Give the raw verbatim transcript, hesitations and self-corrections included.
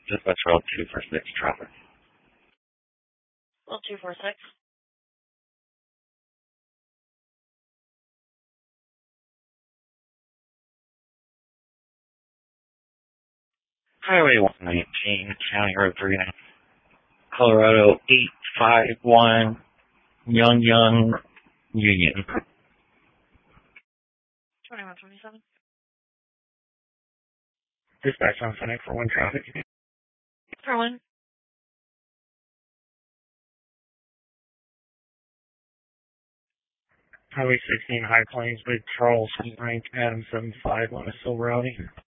Dispatch route two for six traffic. Well, two four six. Highway one nineteen, County Road three, Colorado eight five one, Young Young, Union. twenty-one twenty-seven. Dispatch on Sunday for one traffic. For one. Highway sixteen, High Plains, Big Charles, rank Adam seven five on a Silver Audi.